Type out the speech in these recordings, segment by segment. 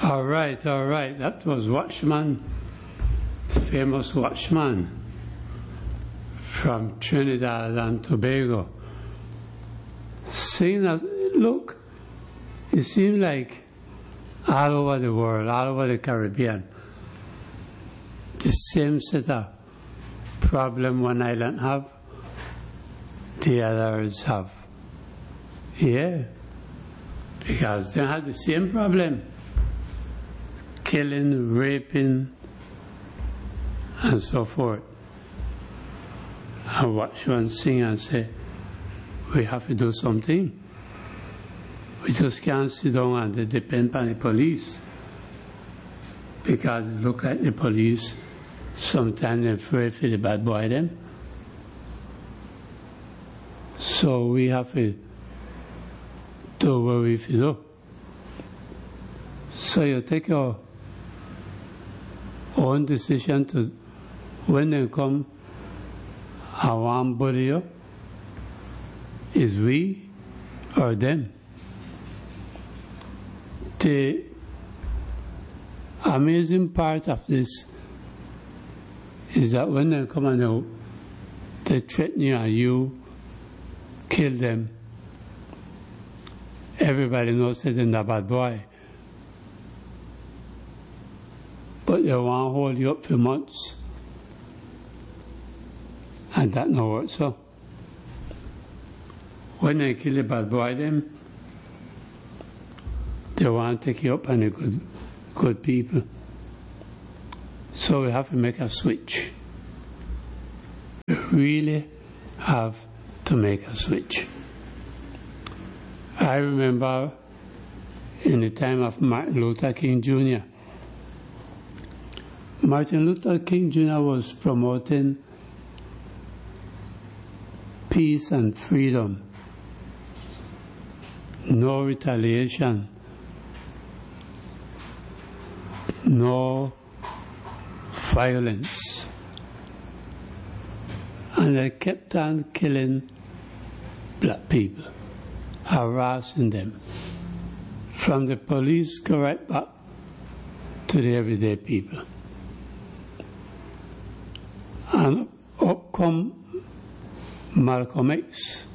All right. That was Watchman, the famous Watchman from Trinidad and Tobago. Saying that, look, it seems like all over the world, all over the Caribbean, the same set of problem one island have, the others have. Yeah, because they have the same problem. Killing, raping, and so forth. I watch one sing and say, we have to do something. We just can't sit down and depend on the police. Because look at the police, sometimes they're afraid for the bad boy them. So we have to do what we have to do. So you take your own decision to, when they come, I want bully you. Is we or them? The amazing part of this is that when they come and they threaten you and you kill them, everybody knows that they're not a bad boy. But they want to hold you up for months. And that no work so. When they kill the bad boy them, they want to take you up on the good people. So we have to make a switch. We really have to make a switch. I remember in the time of Martin Luther King Jr. Martin Luther King Jr. was promoting peace and freedom, no retaliation, no violence. And they kept on killing black people, harassing them, from the police go right back to the everyday people. And up come Malcolm X.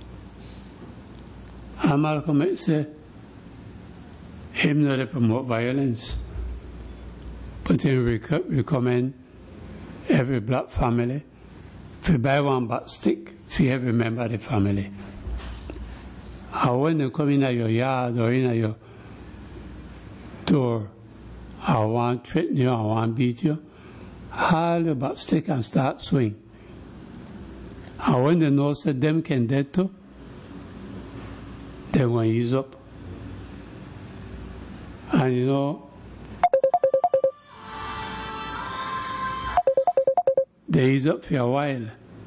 And Malcolm X said, him not to promote violence, but he recommend every black family to buy one back stick for every member of the family. And when they come in your yard or in your door, I want to threaten you, I want to beat you, haul your back stick and start swing. And when they know that them can dead too, then when he's up. And you know, they ease up for a while.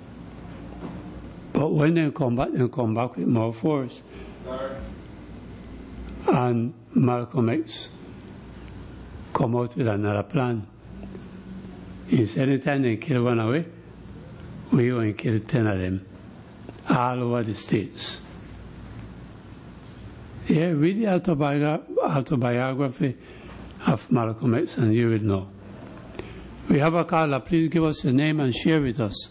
But when they come back with more force. Sorry. And Malcolm X come out with another plan. He said, anytime they kill one away, we going to kill 10 of them, all over the states. Yeah, read the autobiography of Malcolm X and you will know. We have a caller. Please give us your name and share with us.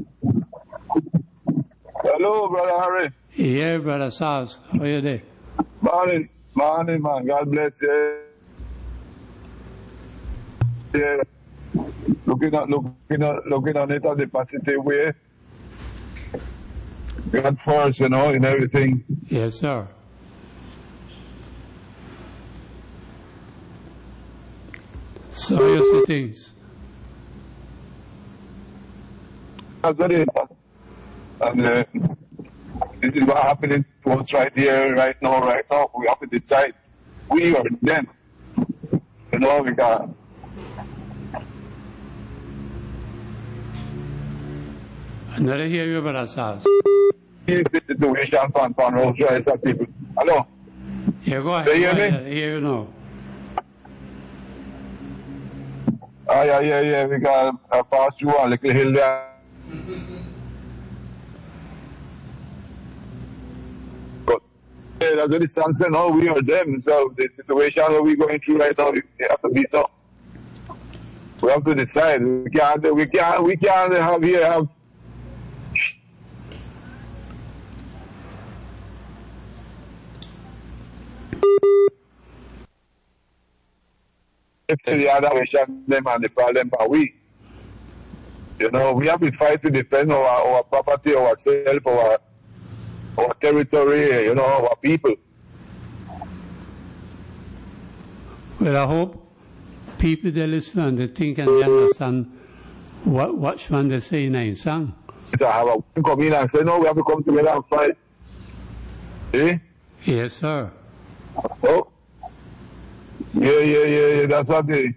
Hello, Brother Harry. Yeah, Brother Sars. How are you there? Morning, man. God bless you. Yeah. Looking on it on the positive way. God first, in everything. Yes, sir. So you see things. And this is what happening to us right here, right now. We have to decide, we or them. We got. Another hear you about ourselves. This situation on Rolls Royce people. Hello? Yeah, go ahead. Do you hear me? I hear you now. Yeah. We got pass through a little hill there. But that's what the song said, no, we or them. So the situation that we're going through right now, we have to beat up. We have to decide. We can't have if the other nation them and the problem are we. You know, we have to fight to defend our property, ourselves, our territory, you know, our people. Well, I hope people that listen and they think and they understand what Watchman they say in a song. So have a come in and say, no, we have to come together and fight. Eh? Yes, sir. Oh. Yeah. That's what they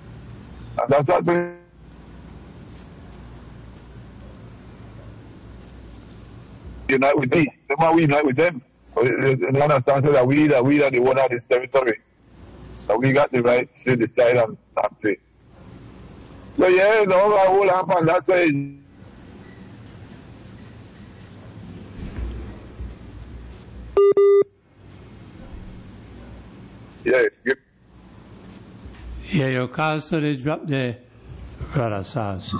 unite with me. The more we unite with them. They understand that we are the owner of this territory. So we got the right to decide and play. So yeah, no, I will happen. That's why. Yeah. Yeah, your car, so they dropped the brother sauce.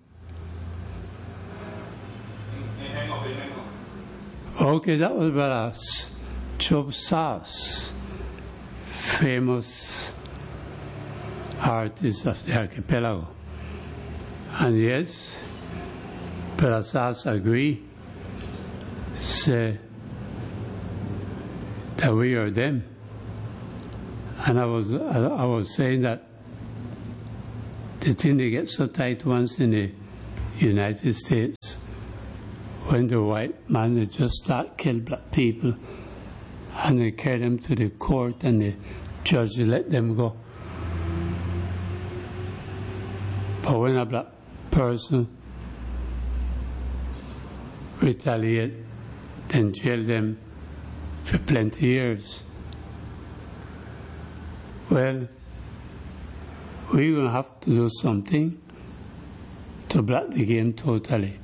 Okay, that was brother Chub Sauce, famous artist of the archipelago. And yes, brother Sauce agree, say that we are them. And I was saying that the thing they get so tight once in the United States, when the white man they just start kill black people and they carry them to the court and the judge let them go. But when a black person retaliate, then jail them for plenty years. Well, we're going to have to do something to block the game totally.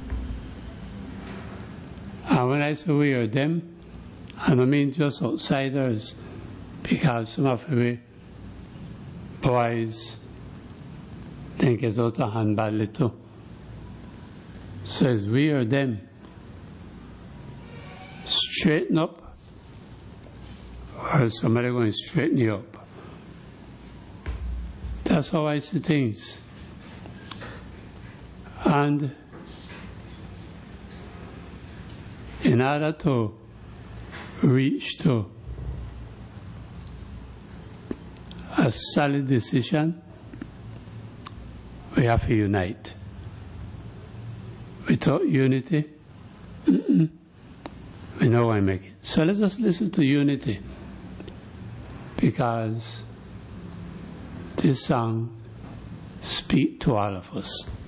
And when I say we are them, I don't mean just outsiders, because some of the boys think it's out of hand badly too. Says we are them. Straighten up, or somebody going to straighten you up. That's how I see things. And in order to reach to a solid decision, we have to unite. Without unity, we know I make it. So let us listen to unity, because this song speaks to all of us.